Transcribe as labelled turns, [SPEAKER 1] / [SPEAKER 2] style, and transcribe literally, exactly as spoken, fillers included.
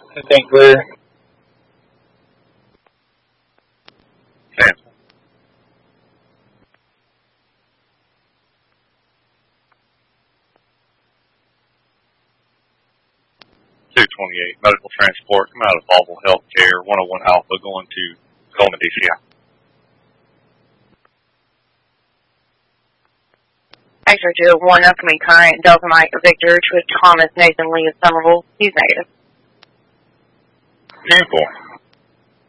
[SPEAKER 1] I think we're
[SPEAKER 2] Cancel. two twenty-eight, medical transport, come out of Volvo Healthcare, one oh one Alpha, going to Coleman, D C I.
[SPEAKER 3] X-ray two oh one, upcoming current, Delta Mike Victor to Thomas Nathan Lee of Somerville. He's negative.
[SPEAKER 2] ten four.